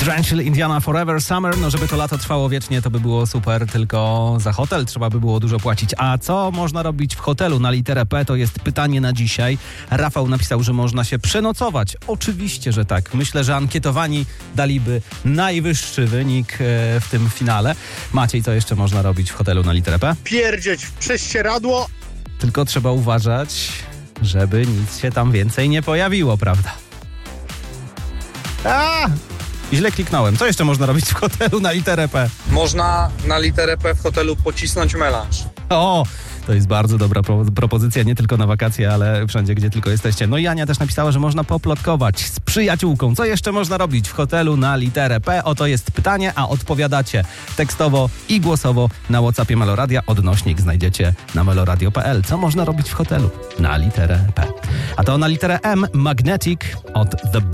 Drenchill, Indiana Forever Summer. No żeby to lato trwało wiecznie, to by było super, tylko za hotel trzeba by było dużo płacić. A co można robić w hotelu na literę P? To jest pytanie na dzisiaj. Rafał napisał, że można się przenocować. Oczywiście, że tak. Myślę, że ankietowani daliby najwyższy wynik w tym finale. Maciej, co jeszcze można robić w hotelu na literę P? Pierdzieć w prześcieradło. Tylko trzeba uważać, żeby nic się tam więcej nie pojawiło, prawda? Źle kliknąłem. Co jeszcze można robić w hotelu na literę P? Można na literę P w hotelu pocisnąć melanż. O, to jest bardzo dobra propozycja, nie tylko na wakacje, ale wszędzie, gdzie tylko jesteście. No i Ania też napisała, że można poplotkować z przyjaciółką. Co jeszcze można robić w hotelu na literę P? Oto jest pytanie, a odpowiadacie tekstowo i głosowo na WhatsAppie Meloradia. Odnośnik znajdziecie na meloradio.pl. Co można robić w hotelu na literę P? A to na literę M, Magnetic od The